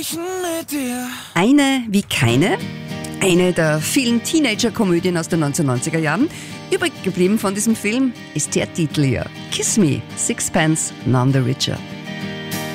Eine wie keine. Eine der vielen Teenager-Komödien aus den 1990er Jahren. Übrig geblieben von diesem Film ist der Titel hier. Kiss Me, Sixpence, None the Richer.